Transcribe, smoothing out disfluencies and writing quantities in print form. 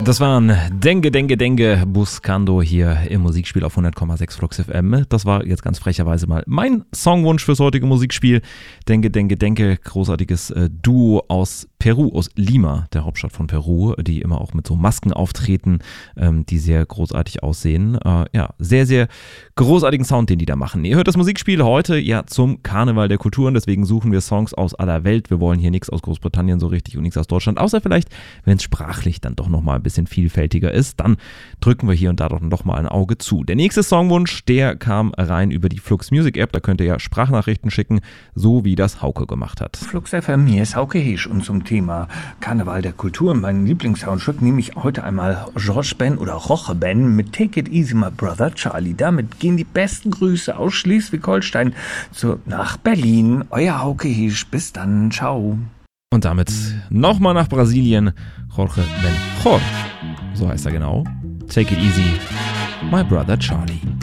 Das waren Dengue Buscando hier im Musikspiel auf 100,6 Flux FM. Das war jetzt ganz frecherweise mal mein Songwunsch fürs heutige Musikspiel. Dengue, großartiges Duo aus Peru, aus Lima, der Hauptstadt von Peru, die immer auch mit so Masken auftreten, die sehr großartig aussehen. Sehr, sehr großartigen Sound, den die da machen. Ihr hört das Musikspiel heute ja zum Karneval der Kulturen, deswegen suchen wir Songs aus aller Welt. Wir wollen hier nichts aus Großbritannien so richtig und nichts aus Deutschland, außer vielleicht, wenn es sprachlich dann doch nochmal ein bisschen vielfältiger ist, dann drücken wir hier und da doch noch mal ein Auge zu. Der nächste Songwunsch, der kam rein über die Flux Music App, da könnt ihr ja Sprachnachrichten schicken, so wie das Hauke gemacht hat. Flux FM, hier ist Hauke Heesch und zum Thema Karneval der Kulturen, mein Lieblingssoundtrack, nehme ich heute einmal George Ben oder Roche Ben mit Take It Easy My Brother Charlie. Damit gehen die besten Grüße aus Schleswig-Holstein nach Berlin. Euer Hauke Heesch, bis dann, ciao. Und damit nochmal nach Brasilien, Jorge Ben Jor, so heißt er genau. Take It Easy My Brother Charlie.